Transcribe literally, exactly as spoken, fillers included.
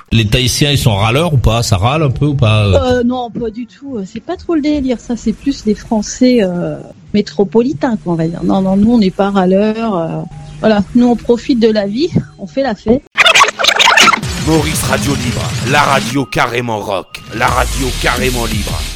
Les Tahitiens, ils sont râleurs ou pas? Ça râle un peu ou pas? euh, Non, pas du tout. C'est pas trop le délire. Ça, c'est plus des Français euh, métropolitains, quoi, on va dire. Non, non, nous, on n'est pas râleurs. Euh, voilà, nous, on profite de la vie. On fait la fête. Maurice Radio Libre, la radio carrément rock, la radio carrément libre.